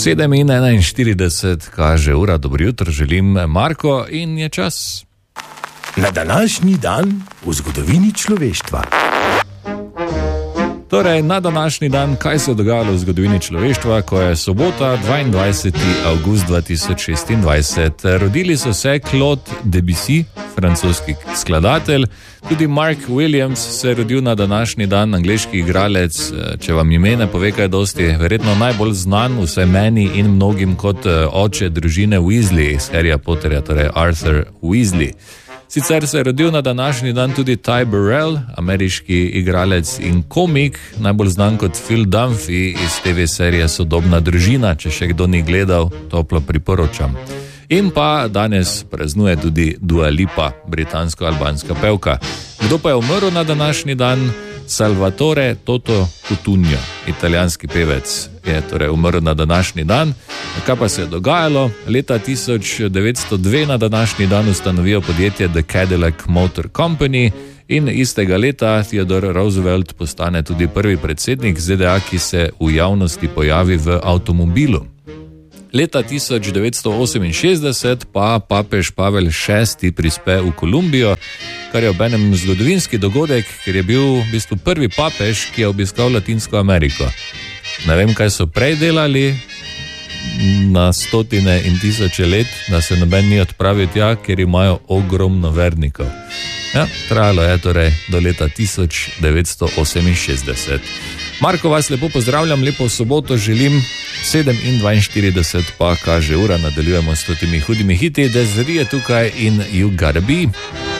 7:41 kaže ura, dobro jutro, želim Marko in je čas. Na današnji dan v zgodovini človeštva. Torej, na današnji dan, kaj se je dogajalo v zgodovini človeštva, ko je sobota, 22. avgust 2026. Rodili so se Claude Debussy, francoski skladatelj, tudi Mark Williams se je rodil na današnji dan, angleški igralec, če vam ime ne pove kaj dosti, verjetno najbolj znan vsaj meni in mnogim kot oče družine Weasley iz Harryja Potterja, torej Arthur Weasley. Sicer se je rodil na današnji dan tudi Ty Burrell, ameriški igralec in komik, najbolj znan kot Phil Dunphy iz TV serije Sodobna družina, če še kdo ni gledal, toplo priporočam. In pa danes praznuje tudi Dua Lipa, britansko-albanska pevka. Kdo pa je umrl na današnji dan? Salvatore Toto Cutugno, italijanski pevec, je torej umrl na današnji dan. Kaj pa se je dogajalo? Leta 1902 na današnji dan ustanovijo podjetje The Cadillac Motor Company in istega leta Theodore Roosevelt postane tudi prvi predsednik ZDA, ki se v javnosti pojavi v avtomobilu. Leta 1968 pa papež Pavel VI prispe v Kolumbijo, kar je obenem zgodovinski dogodek, ker je bil v bistvu prvi papež, ki je obiskal Latinsko Ameriko. Ne vem, kaj so prej delali na stotine in tisoče let, da se noben ni odpravil tja, ker imajo ogromno vernikov. Ja, trajalo je torej do leta 1968. Marko, vas lepo pozdravljam, lepo soboto želim, 7:42 pa kaže ura, nadaljujemo s temi hudimi hiti, Desiree je tukaj in You Gotta Be.